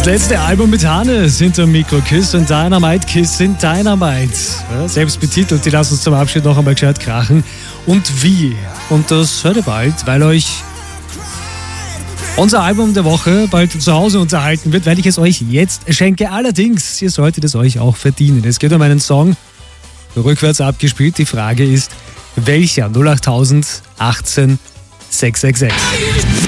Letzte Album mit Hannes hinter Mikro, Kiss und Dynamite, Kiss in Dynamite. Ja, selbst betitelt, die lassen uns zum Abschied noch einmal gescheit krachen. Und wie? Und das hört ihr bald, weil euch unser Album der Woche bald zu Hause unterhalten wird, weil ich es euch jetzt schenke. Allerdings, ihr solltet es euch auch verdienen. Es geht um einen Song, rückwärts abgespielt. Die Frage ist, welcher? 08000 18 666.